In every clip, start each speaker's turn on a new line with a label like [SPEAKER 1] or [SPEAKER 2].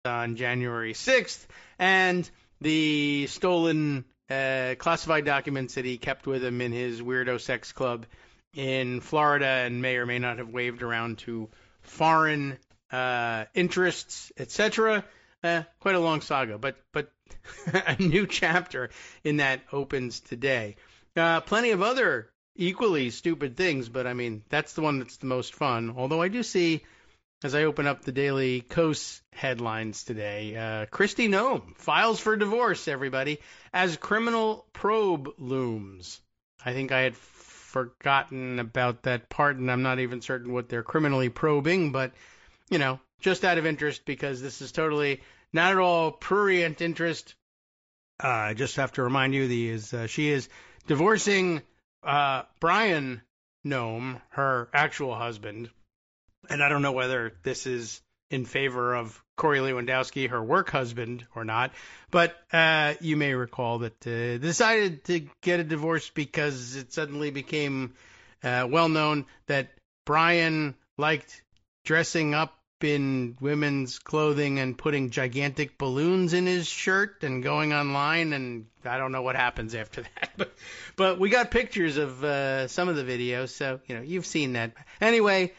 [SPEAKER 1] on January 6th, and the stolen classified documents that he kept with him in his weirdo sex club in Florida and may or may not have waved around to foreign interests, etc. Quite a long saga, but a new chapter in that opens today. Plenty of other equally stupid things, but I mean, that's the one that's the most fun. Although I do see, as I open up the Daily Kos headlines today, Kristi Noem files for divorce, everybody, as criminal probe looms. I think I had forgotten about that part, and I'm not even certain what they're criminally probing, but, you know, just out of interest, because this is totally not at all prurient interest. I just have to remind you, she is divorcing Brian Noem, her actual husband, and I don't know whether this is in favor of Corey Lewandowski, her work husband, or not, but you may recall that decided to get a divorce because it suddenly became well known that Brian liked dressing up in women's clothing and putting gigantic balloons in his shirt and going online, and I don't know what happens after that. But we got pictures of some of the videos, so, you know, you've seen that. Anyway,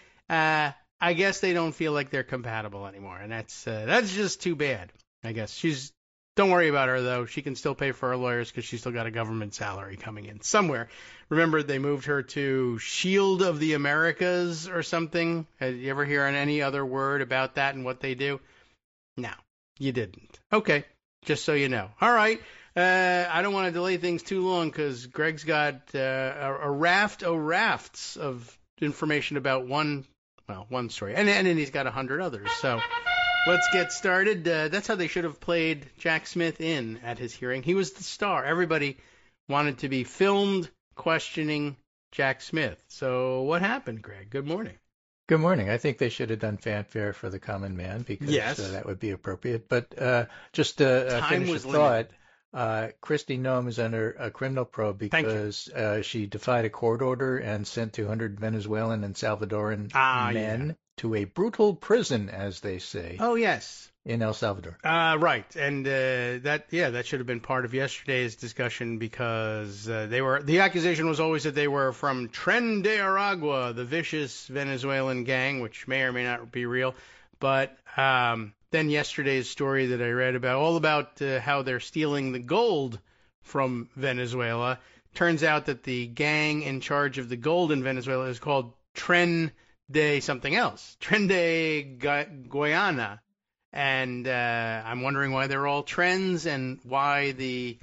[SPEAKER 1] I guess they don't feel like they're compatible anymore, and that's just too bad, I guess. Don't worry about her, though. She can still pay for her lawyers because she's still got a government salary coming in somewhere. Remember, they moved her to Shield of the Americas or something? Did you ever hear any other word about that and what they do? No, you didn't. Okay, just so you know. All right. I don't want to delay things too long because Greg's got a raft of rafts of information about one story. And then he's got 100 others. So let's get started. That's how they should have played Jack Smith in at his hearing. He was the star. Everybody wanted to be filmed questioning Jack Smith. So what happened, Greg? Good morning.
[SPEAKER 2] Good morning. I think they should have done fanfare for the common man because that would be appropriate. But just to finish the thought, Kristi Noem is under a criminal probe because she defied a court order and sent 200 Venezuelan and Salvadoran men to a brutal prison, as they say.
[SPEAKER 1] Oh, yes.
[SPEAKER 2] In El Salvador.
[SPEAKER 1] Right. And that should have been part of yesterday's discussion because the accusation was always that they were from Tren de Aragua, the vicious Venezuelan gang, which may or may not be real. But then yesterday's story that I read about how they're stealing the gold from Venezuela. Turns out that the gang in charge of the gold in Venezuela is called Tren de something else, Tren de Guayana. And I'm wondering why they're all trends and why the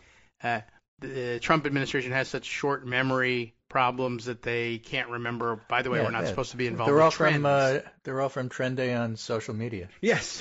[SPEAKER 1] Trump administration has such short memory problems that they can't remember. By the way, we're not supposed to be involved with trends.
[SPEAKER 2] They're all from Trendy on social media.
[SPEAKER 1] Yes.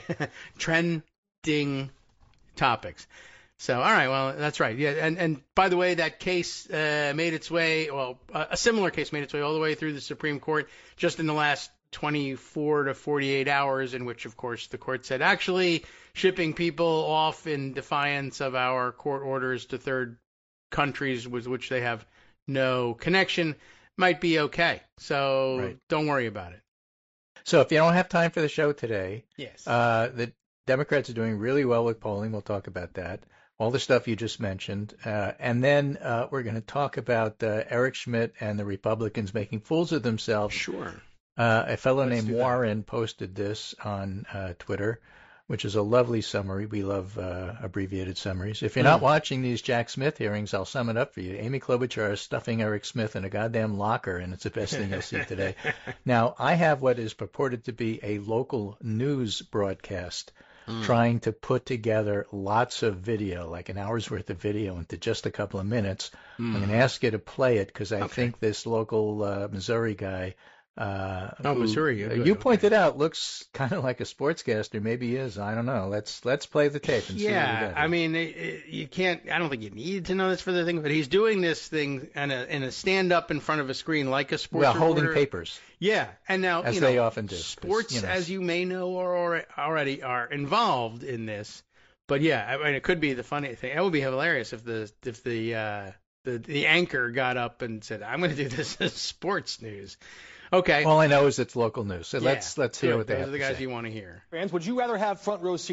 [SPEAKER 1] Trending topics. So, all right, well, that's right. Yeah, and by the way, that case made its way, a similar case made its way all the way through the Supreme Court just in the last 24 to 48 hours, in which, of course, the court said, actually, shipping people off in defiance of our court orders to third countries with which they have no connection might be okay. So Don't worry about it.
[SPEAKER 2] So if you don't have time for the show today,
[SPEAKER 1] yes,
[SPEAKER 2] the Democrats are doing really well with polling. We'll talk about that. All the stuff you just mentioned. And then we're going to talk about Eric Schmidt and the Republicans making fools of themselves.
[SPEAKER 1] Sure.
[SPEAKER 2] A fellow named Warren posted this on Twitter, which is a lovely summary. We love abbreviated summaries. If you're not watching these Jack Smith hearings, I'll sum it up for you. Amy Klobuchar is stuffing Eric Smith in a goddamn locker, and it's the best thing you'll see today. Now, I have what is purported to be a local news broadcast trying to put together lots of video, like an hour's worth of video, into just a couple of minutes. I'm going to ask you to play it because I think this local Missouri guy
[SPEAKER 1] Missouri.
[SPEAKER 2] You pointed out looks kind of like a sportscaster. Maybe he is. I don't know. Let's play the tape and see what we got.
[SPEAKER 1] I mean, you can't. I don't think you need to know this for the thing, but he's doing this thing in a stand up in front of a screen like a sports reporter.
[SPEAKER 2] Holding papers.
[SPEAKER 1] Yeah, and now
[SPEAKER 2] as they often do.
[SPEAKER 1] Sports, as you may know, already are involved in this. But yeah, I mean, it could be the funny thing. It would be hilarious if the anchor got up and said, "I'm going to do this as sports news." Okay.
[SPEAKER 2] All I know is it's local news. So let's hear what they have to say.
[SPEAKER 1] Those are the guys you want to hear.
[SPEAKER 3] Fans, would you rather have front row seats